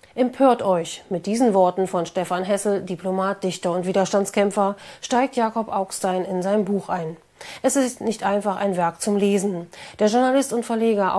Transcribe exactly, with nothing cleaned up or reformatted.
Empört euch! Mit diesen Worten von Stefan Hessel, Diplomat, Dichter und Widerstandskämpfer, steigt Jakob Augstein in sein Buch ein. Es ist nicht einfach ein Werk zum Lesen. Der Journalist und Verleger